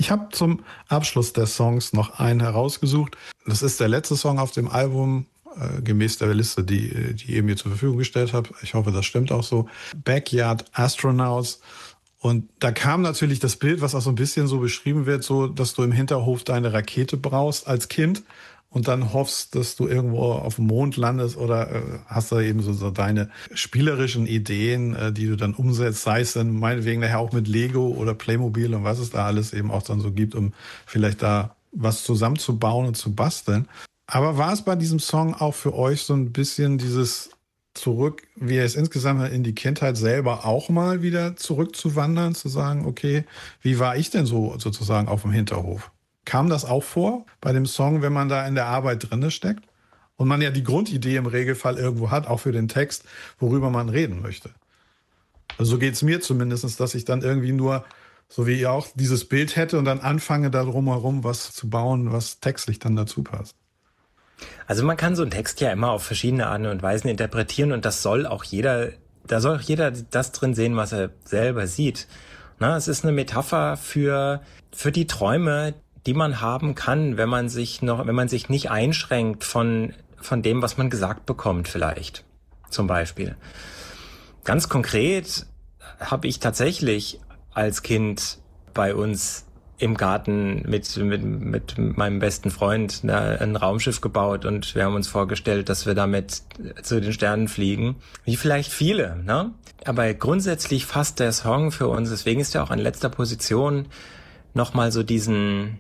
Ich habe zum Abschluss der Songs noch einen herausgesucht. Das ist der letzte Song auf dem Album, gemäß der Liste, die ihr mir zur Verfügung gestellt habt. Ich hoffe, das stimmt auch so. Backyard Astronauts. Und da kam natürlich das Bild, was auch so ein bisschen so beschrieben wird, so, dass du im Hinterhof deine Rakete brauchst als Kind und dann hoffst, dass du irgendwo auf dem Mond landest oder hast da eben so deine spielerischen Ideen, die du dann umsetzt, sei es dann meinetwegen nachher auch mit Lego oder Playmobil und was es da alles eben auch dann so gibt, um vielleicht da was zusammenzubauen und zu basteln. Aber war es bei diesem Song auch für euch so ein bisschen dieses zurück, wie es insgesamt in die Kindheit selber auch mal wieder zurückzuwandern, zu sagen, okay, wie war ich denn so sozusagen auf dem Hinterhof? Kam das auch vor bei dem Song, wenn man da in der Arbeit drinne steckt? Und man ja die Grundidee im Regelfall irgendwo hat, auch für den Text, worüber man reden möchte. Also so geht es mir zumindest, dass ich dann irgendwie nur, so wie ihr auch, dieses Bild hätte und dann anfange, da drumherum was zu bauen, was textlich dann dazu passt. Also man kann so einen Text ja immer auf verschiedene Arten und Weisen interpretieren und das soll auch jeder, da soll auch jeder das drin sehen, was er selber sieht. Na, es ist eine Metapher für die Träume, die man haben kann, wenn man sich nicht einschränkt von dem, was man gesagt bekommt vielleicht. Zum Beispiel. Ganz konkret habe ich tatsächlich als Kind bei uns im Garten mit meinem besten Freund ein Raumschiff gebaut und wir haben uns vorgestellt, dass wir damit zu den Sternen fliegen. Wie vielleicht viele, ne? Aber grundsätzlich fasst der Song für uns, deswegen ist er auch an letzter Position, nochmal so diesen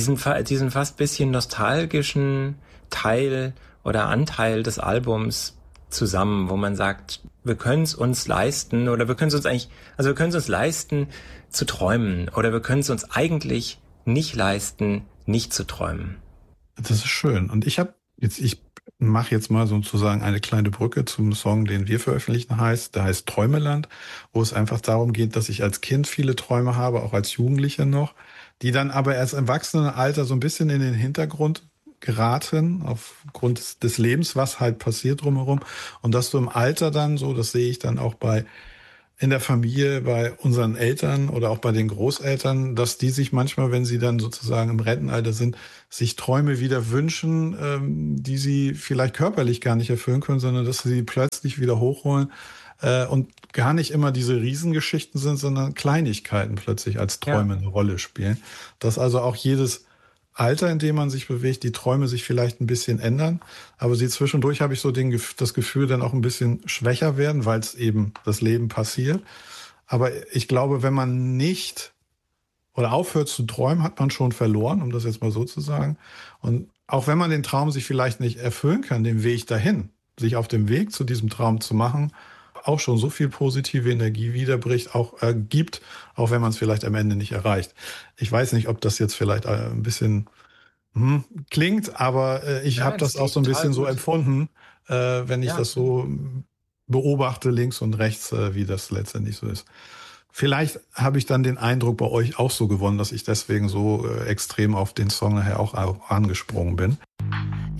fast bisschen nostalgischen Teil oder Anteil des Albums zusammen, wo man sagt, wir können es uns leisten oder wir können es uns leisten zu träumen oder wir können es uns eigentlich nicht leisten, nicht zu träumen. Das ist schön. Und ich mache jetzt mal sozusagen eine kleine Brücke zum Song, den wir veröffentlichen, der heißt Träumeland, wo es einfach darum geht, dass ich als Kind viele Träume habe, auch als Jugendlicher noch, die dann aber erst im Erwachsenenalter so ein bisschen in den Hintergrund geraten, aufgrund des Lebens, was halt passiert drumherum. Und dass du im Alter dann so, das sehe ich dann auch in der Familie, bei unseren Eltern oder auch bei den Großeltern, dass die sich manchmal, wenn sie dann sozusagen im Rentenalter sind, sich Träume wieder wünschen, die sie vielleicht körperlich gar nicht erfüllen können, sondern dass sie plötzlich wieder hochholen und gar nicht immer diese Riesengeschichten sind, sondern Kleinigkeiten plötzlich als Träume eine Rolle spielen. Dass also auch jedes Alter, in dem man sich bewegt, die Träume sich vielleicht ein bisschen ändern, aber sie zwischendurch habe ich so das Gefühl, dann auch ein bisschen schwächer werden, weil es eben das Leben passiert. Aber ich glaube, wenn man nicht oder aufhört zu träumen, hat man schon verloren, um das jetzt mal so zu sagen. Und auch wenn man den Traum sich vielleicht nicht erfüllen kann, den Weg dahin, sich auf dem Weg zu diesem Traum zu machen, auch schon so viel positive Energie wiederbricht, gibt, auch wenn man es vielleicht am Ende nicht erreicht. Ich weiß nicht, ob das jetzt vielleicht ein bisschen klingt, aber ich habe das auch so ein bisschen so empfunden, wenn ich das so beobachte, links und rechts, wie das letztendlich so ist. Vielleicht habe ich dann den Eindruck bei euch auch so gewonnen, dass ich deswegen so extrem auf den Song nachher auch angesprungen bin.